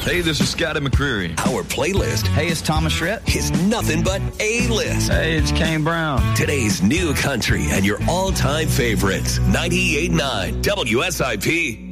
Hey, this is Scotty McCreery. Our playlist. Hey, it's Thomas Shrett. Is nothing but A-list. Hey, it's Kane Brown. Today's new country and your all-time favorites. 98.9 WSIP.